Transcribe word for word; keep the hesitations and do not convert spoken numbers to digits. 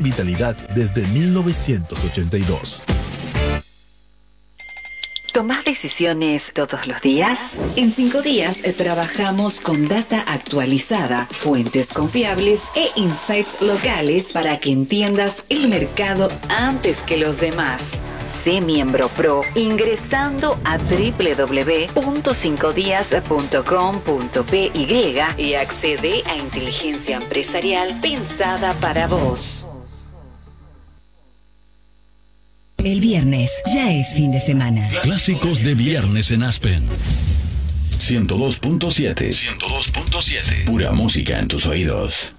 vitalidad desde mil novecientos ochenta y dos. ¿Tomás decisiones todos los días? En Cinco Días eh, trabajamos con data actualizada, fuentes confiables e insights locales para que entiendas el mercado antes que los demás. Sé miembro pro ingresando a doble u doble u doble u punto cinco días punto com punto pe y accede a inteligencia empresarial pensada para vos. El viernes ya es fin de semana. Clásicos de viernes en Aspen. ciento dos punto siete. ciento dos punto siete. Pura música en tus oídos.